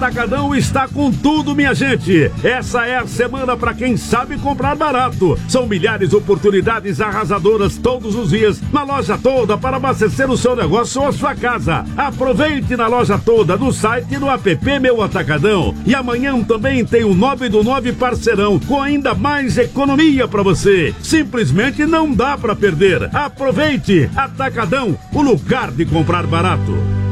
Atacadão está com tudo, minha gente. Essa é a semana para quem sabe comprar barato. São milhares de oportunidades arrasadoras todos os dias na Loja Toda para abastecer o seu negócio ou a sua casa. Aproveite na Loja Toda, no site e no app Meu Atacadão. E amanhã também tem o 9 do 9 parceirão com ainda mais economia para você. Simplesmente não dá para perder. Aproveite! Atacadão, o lugar de comprar barato.